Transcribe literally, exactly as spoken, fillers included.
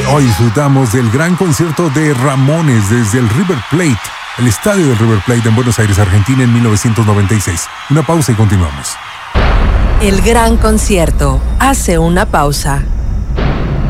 Hoy disfrutamos del gran concierto de Ramones desde el River Plate, el estadio del River Plate en Buenos Aires, Argentina, en mil novecientos noventa y seis. Una pausa y continuamos. El gran concierto hace una pausa.